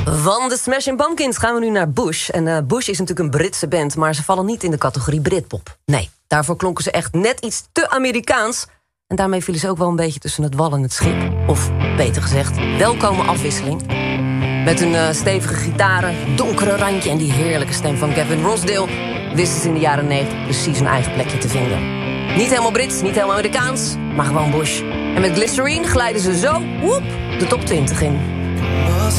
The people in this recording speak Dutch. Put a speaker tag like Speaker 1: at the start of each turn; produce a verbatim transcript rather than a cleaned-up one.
Speaker 1: Van de Smashing Pumpkins gaan we nu naar Bush. En uh, Bush is natuurlijk een Britse band, maar ze vallen niet in de categorie Britpop. Nee, daarvoor klonken ze echt net iets te Amerikaans. En daarmee vielen ze ook wel een beetje tussen het wal en het schip. Of, beter gezegd, welkome afwisseling. Met hun uh, stevige gitaren, donkere randje en die heerlijke stem van Gavin Rossdale wisten ze in de jaren negentig precies een eigen plekje te vinden. Niet helemaal Brits, niet helemaal Amerikaans, maar gewoon Bush. En met Glycerine glijden ze zo, woep, de top twintig in.
Speaker 2: Was